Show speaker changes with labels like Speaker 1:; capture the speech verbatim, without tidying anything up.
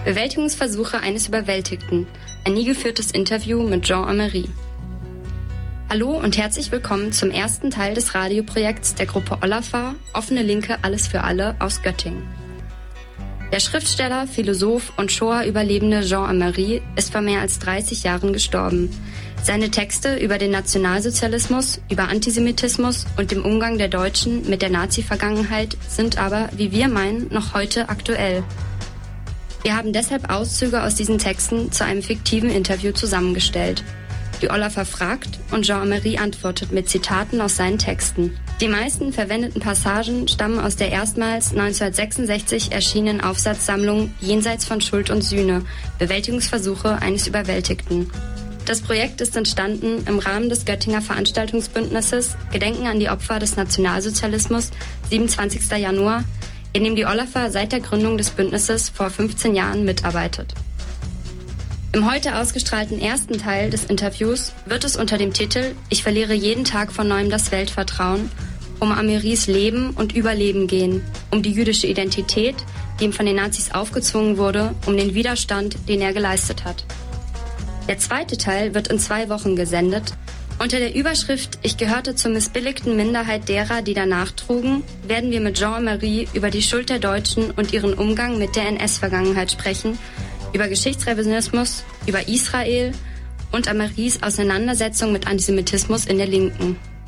Speaker 1: Bewältigungsversuche eines Überwältigten. Ein nie geführtes Interview mit Jean Amery. Hallo und herzlich willkommen zum ersten Teil des Radioprojekts der Gruppe Olafar, Offene Linke, Alles für alle aus Göttingen. Der Schriftsteller, Philosoph und Shoah-Überlebende Jean Amery ist vor mehr als dreißig Jahren gestorben. Seine Texte über den Nationalsozialismus, über Antisemitismus und dem Umgang der Deutschen mit der Nazi-Vergangenheit sind aber, wie wir meinen, noch heute aktuell. Wir haben deshalb Auszüge aus diesen Texten zu einem fiktiven Interview zusammengestellt. Die Olafar fragt und Jean Amery antwortet mit Zitaten aus seinen Texten. Die meisten verwendeten Passagen stammen aus der erstmals neunzehnhundertsechsundsechzig erschienenen Aufsatzsammlung Jenseits von Schuld und Sühne, Bewältigungsversuche eines Überwältigten. Das Projekt ist entstanden im Rahmen des Göttinger Veranstaltungsbündnisses Gedenken an die Opfer des Nationalsozialismus, siebenundzwanzigster Januar, in dem die Olafar seit der Gründung des Bündnisses vor fünfzehn Jahren mitarbeitet. Im heute ausgestrahlten ersten Teil des Interviews wird es unter dem Titel »Ich verliere jeden Tag von neuem das Weltvertrauen« um Amerys Leben und Überleben gehen, um die jüdische Identität, die ihm von den Nazis aufgezwungen wurde, um den Widerstand, den er geleistet hat. Der zweite Teil wird in zwei Wochen gesendet. Unter der Überschrift »Ich gehörte zur missbilligten Minderheit derer, die danach trugen« werden wir mit Jean Amery über die Schuld der Deutschen und ihren Umgang mit der N S-Vergangenheit sprechen, über Geschichtsrevisionismus, über Israel und Amerys Auseinandersetzung mit Antisemitismus in der Linken.